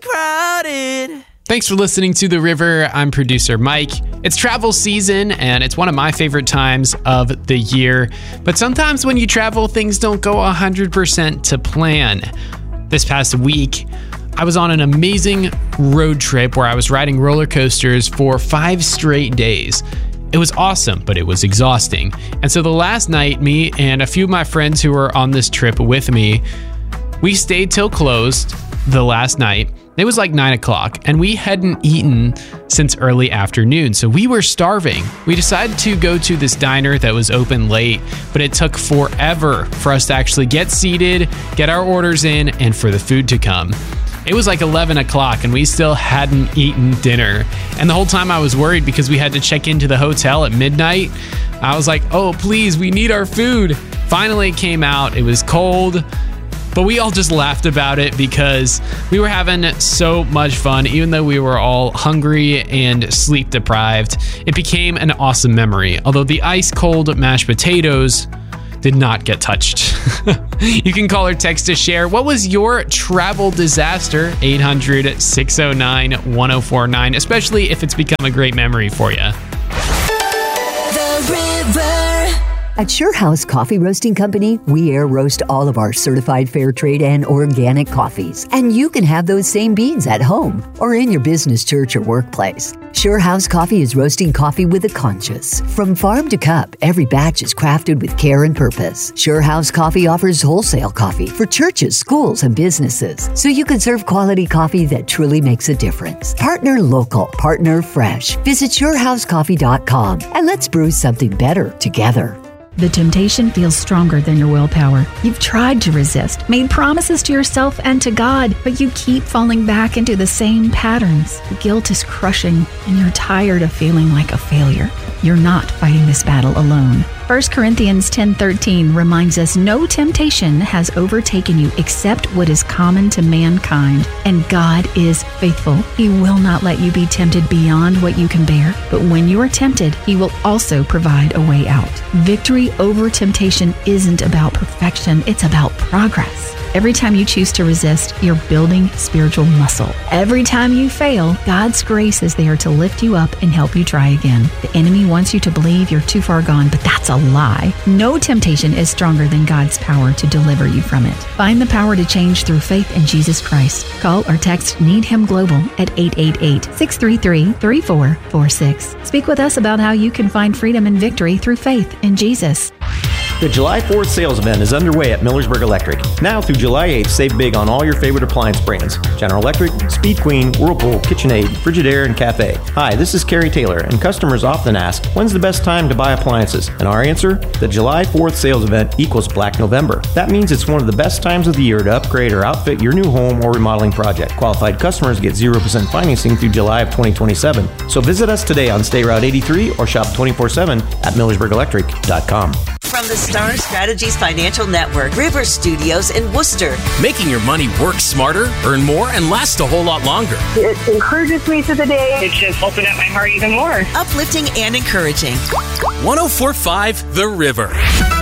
crowded. Thanks for listening to The River. I'm producer Mike. It's travel season, and it's one of my favorite times of the year. But sometimes when you travel, things don't go 100% to plan. This past week, I was on an amazing road trip where I was riding roller coasters for 5 straight days. It was awesome, but it was exhausting. And so the last night, me and a few of my friends who were on this trip with me, we stayed till closed the last night. It was like 9 o'clock, and we hadn't eaten since early afternoon, so we were starving. We decided to go to this diner that was open late, but it took forever for us to actually get seated, get our orders in, and for the food to come. It was like 11 o'clock, and we still hadn't eaten dinner. And the whole time I was worried because we had to check into the hotel at midnight. I was like, oh, please, we need our food. Finally, it came out. It was cold. But we all just laughed about it because we were having so much fun, even though we were all hungry and sleep deprived. It became an awesome memory, although the ice cold mashed potatoes did not get touched. You can call or text to share. What was your travel disaster? 800-609-1049, especially if it's become a great memory for you. The River. At Sure House Coffee Roasting Company, we air roast all of our certified fair trade and organic coffees. And you can have those same beans at home or in your business, church, or workplace. Sure House Coffee is roasting coffee with a conscience. From farm to cup, every batch is crafted with care and purpose. Sure House Coffee offers wholesale coffee for churches, schools, and businesses, so you can serve quality coffee that truly makes a difference. Partner local, partner fresh. Visit SureHouseCoffee.com and let's brew something better together. The temptation feels stronger than your willpower. You've tried to resist, made promises to yourself and to God, but you keep falling back into the same patterns. The guilt is crushing, and you're tired of feeling like a failure. You're not fighting this battle alone. 1 Corinthians 10:13 reminds us no temptation has overtaken you except what is common to mankind, and God is faithful. He will not let you be tempted beyond what you can bear, but when you are tempted, He will also provide a way out. Victory over temptation isn't about perfection, it's about progress. Every time you choose to resist, you're building spiritual muscle. Every time you fail, God's grace is there to lift you up and help you try again. The enemy wants you to believe you're too far gone, but that's a lie. No temptation is stronger than God's power to deliver you from it. Find the power to change through faith in Jesus Christ. Call or text Need Him Global at 888-633-3446. Speak with us about how you can find freedom and victory through faith in Jesus. The July 4th sales event is underway at Millersburg Electric. Now through July 8th, save big on all your favorite appliance brands. General Electric, Speed Queen, Whirlpool, KitchenAid, Frigidaire, and Cafe. Hi, this is Kerry Taylor, and customers often ask, when's the best time to buy appliances? And our answer? The July 4th sales event equals Black November. That means it's one of the best times of the year to upgrade or outfit your new home or remodeling project. Qualified customers get 0% financing through July of 2027. So visit us today on State Route 83 or shop 24/7 at MillersburgElectric.com. From the Star Strategies Financial Network, River Studios in Worcester. Making your money work smarter, earn more, and last a whole lot longer. It encourages me through the day. It just opened up my heart even more. Uplifting and encouraging. 104.5 The River.